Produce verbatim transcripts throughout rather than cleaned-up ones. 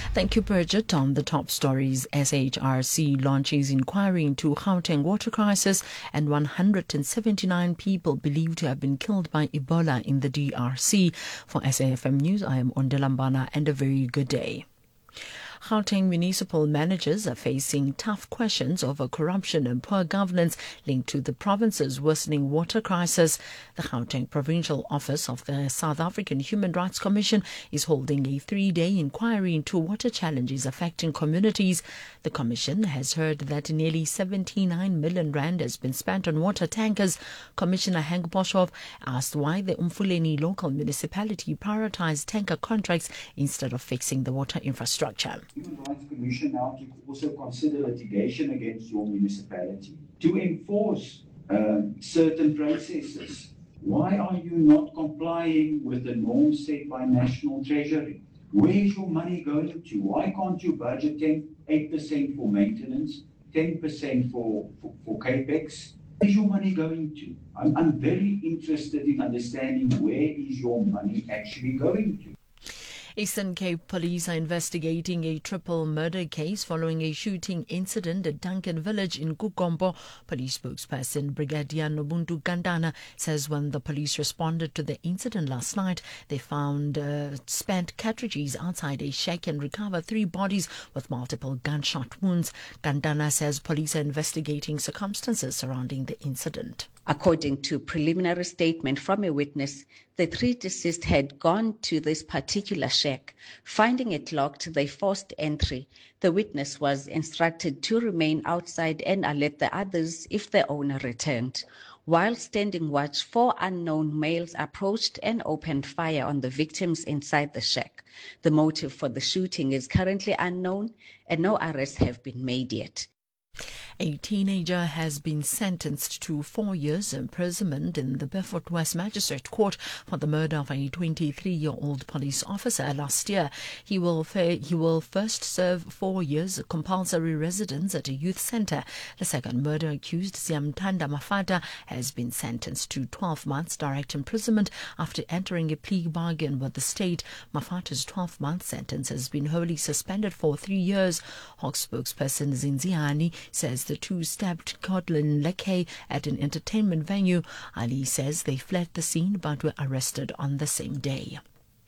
Thank you, Bridget. On the top stories, S H R C launches inquiry into Gauteng water crisis and one hundred seventy-nine people believed to have been killed by Ebola in the D R C. For S A F M News, I am Ondelambana, and a very good day. Gauteng municipal managers are facing tough questions over corruption and poor governance linked to the province's worsening water crisis. The Gauteng Provincial Office of the South African Human Rights Commission is holding a three-day inquiry into water challenges affecting communities. The Commission has heard that nearly seventy-nine million rand has been spent on water tankers. Commissioner Hank Boshoff asked why the Umfuleni local municipality prioritized tanker contracts instead of fixing the water infrastructure. Human Rights Commission now to also consider litigation against your municipality to enforce uh, certain processes. Why are you not complying with the norms set by National Treasury? Where is your money going to? Why can't you budget eight percent for maintenance, ten percent for, for, for capex? Where is your money going to? I'm, I'm very interested in understanding where is your money actually going to. Eastern Cape Police are investigating a triple murder case following a shooting incident at Duncan Village in Kukombo. Police spokesperson Brigadier Nobuntu Gandana says when the police responded to the incident last night, they found uh, spent cartridges outside a shack and recovered three bodies with multiple gunshot wounds. Gandana says police are investigating circumstances surrounding the incident. According to preliminary statement from a witness, the three deceased had gone to this particular shack. Finding it locked, they forced entry. The witness was instructed to remain outside and alert the others if the owner returned. While standing watch, four unknown males approached and opened fire on the victims inside the shack. The motive for the shooting is currently unknown and no arrests have been made yet. A teenager has been sentenced to four years imprisonment in the Beaufort West Magistrate Court for the murder of a twenty-three-year-old police officer last year. He will fa- he will first serve four years compulsory residence at a youth centre. The second murder accused, Siamtanda Mafata, has been sentenced to twelve months direct imprisonment after entering a plea bargain with the state. Mafata's twelve-month sentence has been wholly suspended for three years. Hawks spokesperson Zinziani says the two stabbed Codlin Leke at an entertainment venue. Ali says they fled the scene but were arrested on the same day.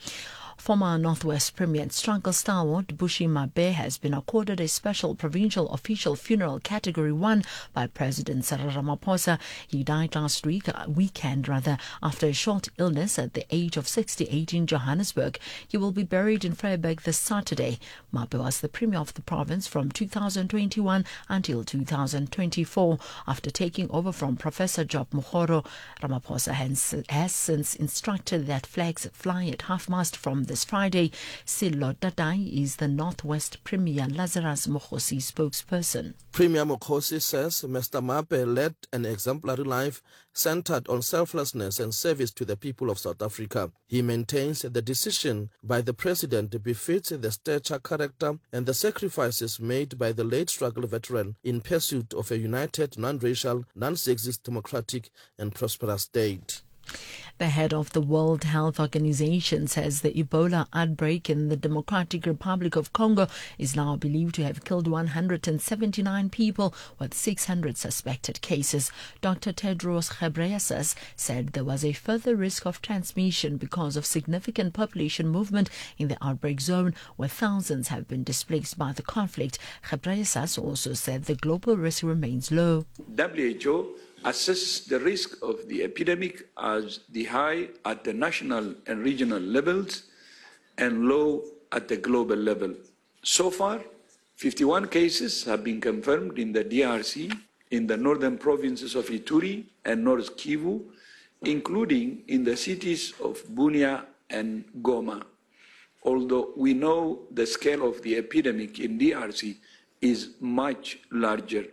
Former Northwest Premier and struggle stalwart Bushi Mabe has been accorded a special provincial official funeral category one by President Cyril Ramaphosa. He died last week, uh, weekend rather, after a short illness at the age of sixty-eight in Johannesburg. He will be buried in Vryburg this Saturday. Mabe was the Premier of the province from two thousand twenty-one until two thousand twenty-four. After taking over from Professor Job Mokgoro, Ramaphosa has, has since instructed that flags fly at half-mast from the This Friday. Silo Dadai is the Northwest Premier Lazarus Mokhosi spokesperson. Premier Mokhosi says Mister Mabe led an exemplary life centered on selflessness and service to the people of South Africa. He maintains the decision by the president befits the stature, character and the sacrifices made by the late struggle veteran in pursuit of a united, non-racial, non-sexist, democratic and prosperous state. The head of the World Health Organization says the Ebola outbreak in the Democratic Republic of Congo is now believed to have killed one hundred seventy-nine people with six hundred suspected cases. Doctor Tedros Ghebreyesus said there was a further risk of transmission because of significant population movement in the outbreak zone where thousands have been displaced by the conflict. Ghebreyesus also said the global risk remains low. W H O assess the risk of the epidemic as the high at the national and regional levels and low at the global level. So far, fifty-one cases have been confirmed in the D R C, in the northern provinces of Ituri and North Kivu, including in the cities of Bunia and Goma. Although we know the scale of the epidemic in D R C is much larger.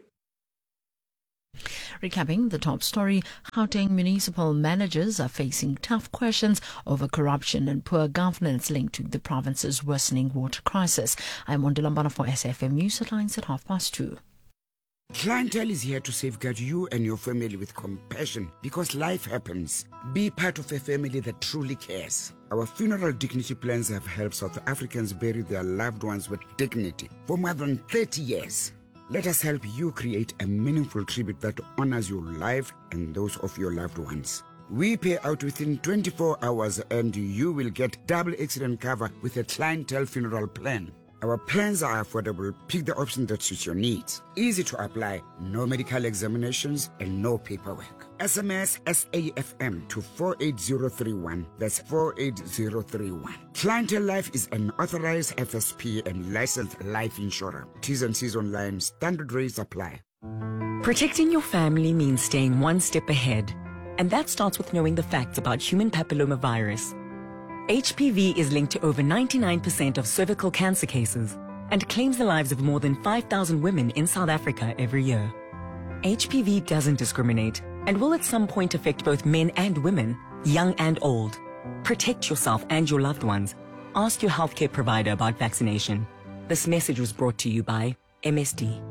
Recapping the top story, Gauteng municipal managers are facing tough questions over corruption and poor governance linked to the province's worsening water crisis. I'm Wandilambana for S F M News Headlines at half past two. Clientele is here to safeguard you and your family with compassion because life happens. Be part of a family that truly cares. Our funeral dignity plans have helped South Africans bury their loved ones with dignity for more than thirty years. Let us help you create a meaningful tribute that honors your life and those of your loved ones. We pay out within twenty-four hours and you will get double accident cover with a Clientele funeral plan. Our plans are affordable. Pick the option that suits your needs. Easy to apply, no medical examinations and no paperwork. S M S S A F M to four eight zero three one. That's four eight zero three one. Clientele Life is an authorized F S P and licensed life insurer. T's and C's online. Standard rates apply. Protecting your family means staying one step ahead. And that starts with knowing the facts about human papillomavirus. H P V is linked to over ninety-nine percent of cervical cancer cases and claims the lives of more than five thousand women in South Africa every year. H P V doesn't discriminate and will at some point affect both men and women, young and old. Protect yourself and your loved ones. Ask your healthcare provider about vaccination. This message was brought to you by M S D.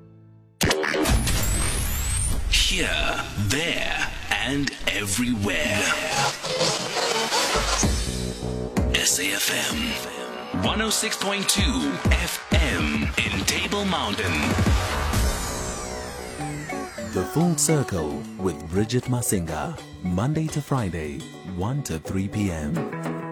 Here, there, and everywhere. S A F M one oh six point two F M in Table Mountain. The Full Circle with Bridget Masinga, Monday to Friday, one to three p.m.